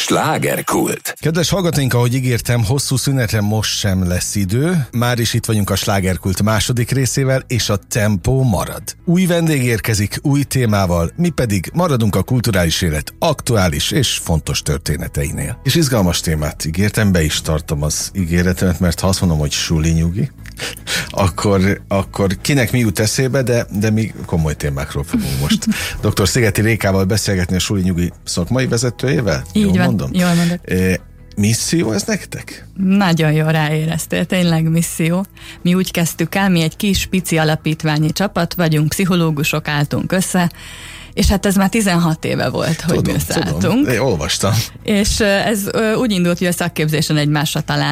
Slágerkult. Kedves hallgatóink, ahogy ígértem, hosszú szünetre most sem lesz idő. Már is itt vagyunk a Slágerkult második részével, és a tempó marad. Új vendég érkezik, új témával, mi pedig maradunk a kulturális élet aktuális és fontos történeteinél. És izgalmas témát ígértem, be is tartom az ígéretemet, mert ha azt mondom, hogy suli nyugi, akkor kinek mi jut eszébe, de mi komoly témákról fogunk most dr. Szigeti Rékával beszélgetni, a suli nyugi szakmai vezetőjével. Így van, jól mondod. Misszió ez nektek? Nagyon jól ráéreztél, tényleg misszió. Mi úgy kezdtük el, mi egy kis, pici alapítványi csapat vagyunk, pszichológusok álltunk össze, és hát ez már 16 éve volt, hogy mi összeálltunk. Én olvastam. És ez úgy indult, hogy a szakképzésen egymásra találtunk.